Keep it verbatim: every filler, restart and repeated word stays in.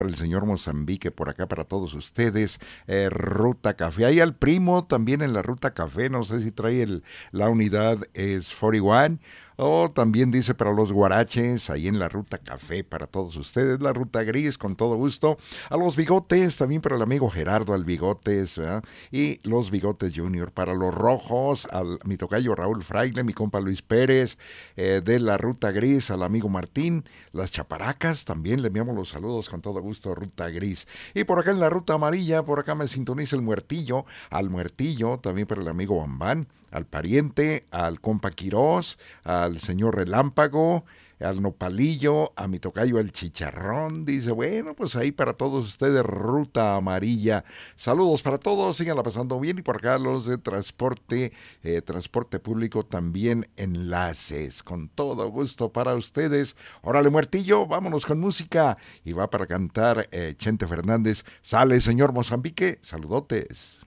el señor Mozambique por acá para todos ustedes. Eh, Ruta Café. Ahí al primo también en la Ruta Café. No sé si trae el, la unidad es cuarenta y uno. O también dice para los guaraches, ahí en la Ruta Café para todos ustedes. La Ruta Gris, con todo gusto. A los bigotes, también para el amigo Gerardo al bigotes. ¿Verdad? Y los bigotes Junior para los rojos. Al mi tocayo Raúl Fraile, mi compa Luis Pérez. Eh, de la Ruta Gris al amigo Martín. Las chaparacas, también le enviamos los saludos con todo gusto, Ruta Gris. Y por acá en la Ruta Amarilla, por acá me sintoniza el Muertillo, al Muertillo, también para el amigo Bambán, al pariente, al compa Quirós, al señor Relámpago, al Nopalillo, a mi tocayo el Chicharrón. Dice, bueno, pues ahí para todos ustedes, Ruta Amarilla. Saludos para todos, síganla pasando bien. Y por acá los de transporte, eh, transporte público también enlaces. Con todo gusto para ustedes. Órale, Muertillo, vámonos con música. Y va para cantar eh, Chente Fernández. Sale, señor Mozambique, saludotes.